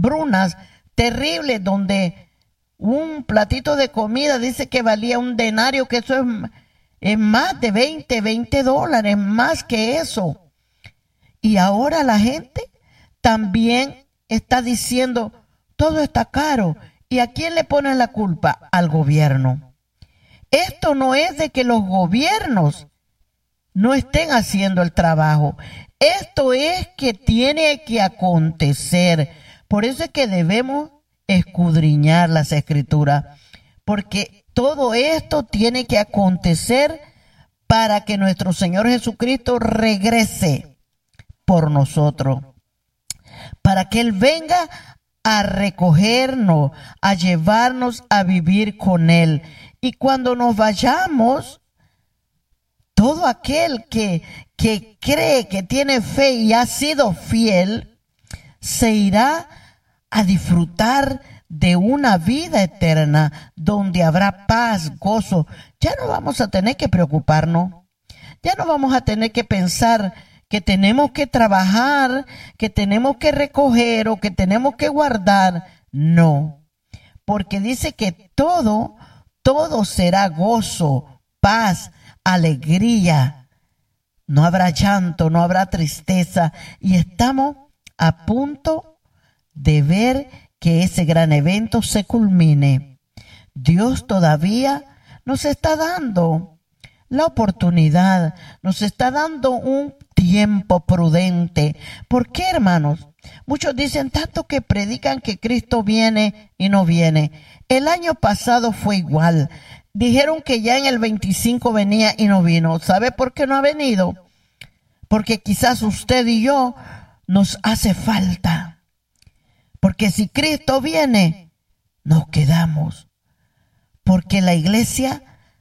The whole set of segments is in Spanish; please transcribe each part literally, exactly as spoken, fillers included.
hambrunas terribles donde un platito de comida dice que valía un denario, que eso es, es más de veinte, veinte dólares, más que eso. Y ahora la gente también está diciendo, todo está caro. ¿Y a quién le ponen la culpa? Al gobierno. Esto no es de que los gobiernos no estén haciendo el trabajo. Esto es que tiene que acontecer. Por eso es que debemos escudriñar las escrituras, porque todo esto tiene que acontecer para que nuestro Señor Jesucristo regrese por nosotros, para que Él venga a recogernos, a llevarnos a vivir con Él. Y cuando nos vayamos, todo aquel que, que cree, que tiene fe y ha sido fiel, se irá a disfrutar de una vida eterna donde habrá paz, gozo. Ya no vamos a tener que preocuparnos. Ya no vamos a tener que pensar que tenemos que trabajar, que tenemos que recoger o que tenemos que guardar. No, porque dice que todo, todo será gozo, paz, alegría. No habrá llanto, no habrá tristeza. Y estamos a punto de ver que ese gran evento se culmine. Dios todavía nos está dando la oportunidad, nos está dando un tiempo prudente. ¿Por qué, hermanos? Muchos dicen tanto que predican que Cristo viene y no viene. El año pasado fue igual. Dijeron que ya en el veinticinco venía y no vino. ¿Sabe por qué no ha venido? Porque quizás usted y yo nos hace falta. Porque si Cristo viene, nos quedamos. Porque la iglesia,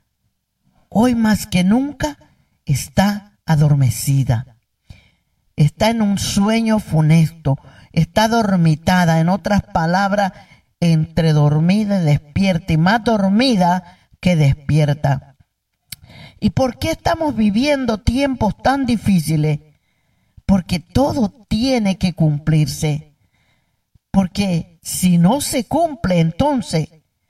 hoy más que nunca, está adormecida. Está en un sueño funesto. Está dormitada. En otras palabras, entre dormida y despierta. Y más dormida que despierta. ¿Y por qué estamos viviendo tiempos tan difíciles? Porque todo tiene que cumplirse. Porque si no se cumple, entonces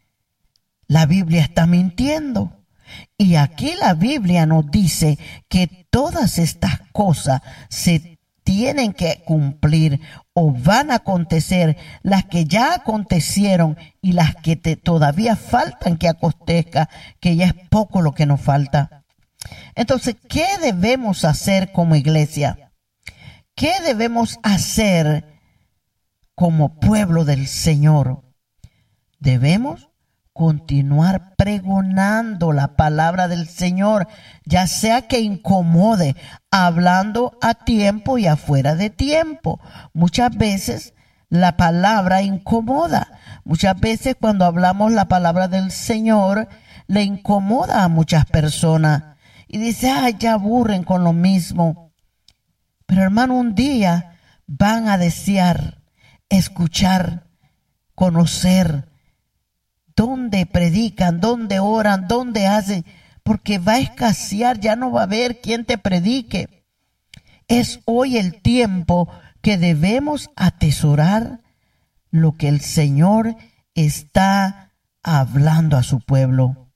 la Biblia está mintiendo. Y aquí la Biblia nos dice que todas estas cosas se tienen que cumplir o van a acontecer, las que ya acontecieron y las que te, todavía faltan que acontezca, que ya es poco lo que nos falta. Entonces, ¿qué debemos hacer como iglesia? ¿Qué debemos hacer como pueblo del Señor? Debemos continuar pregonando la palabra del Señor, ya sea que incomode, hablando a tiempo y afuera de tiempo. Muchas veces la palabra incomoda. Muchas veces cuando hablamos la palabra del Señor, le incomoda a muchas personas. Y dice, ay, ya aburren con lo mismo. Pero hermano, un día van a desear escuchar, conocer dónde predican, dónde oran, dónde hacen, porque va a escasear, ya no va a haber quien te predique. Es hoy el tiempo que debemos atesorar lo que el Señor está hablando a su pueblo.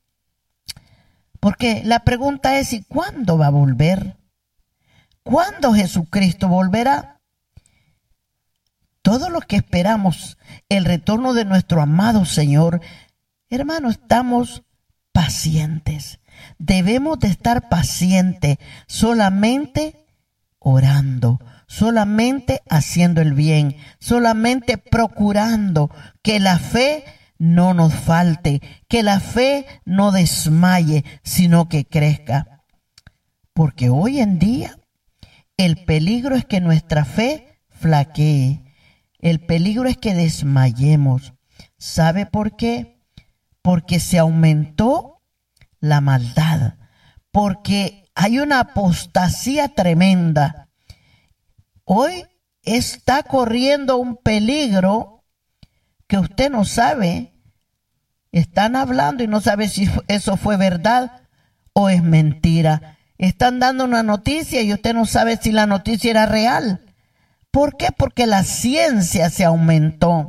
Porque la pregunta es, ¿y cuándo va a volver? ¿Cuándo Jesucristo volverá? Todos los que esperamos el retorno de nuestro amado Señor, hermanos, estamos pacientes. Debemos de estar pacientes, solamente orando, solamente haciendo el bien, solamente procurando que la fe no nos falte, que la fe no desmaye, sino que crezca. Porque hoy en día el peligro es que nuestra fe flaquee. El peligro es que desmayemos. ¿Sabe por qué? Porque se aumentó la maldad. Porque hay una apostasía tremenda. Hoy está corriendo un peligro que usted no sabe. Están hablando y no sabe si eso fue verdad o es mentira. Están dando una noticia y usted no sabe si la noticia era real. ¿Por qué? Porque la ciencia se aumentó.